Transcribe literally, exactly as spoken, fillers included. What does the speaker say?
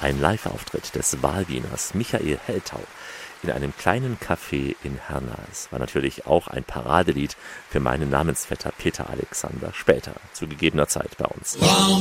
Ein Live-Auftritt des Wahlwieners Michael Heltau in einem kleinen Café in Hernals. Es war natürlich auch ein Paradelied für meinen Namensvetter Peter Alexander, später zu gegebener Zeit bei uns.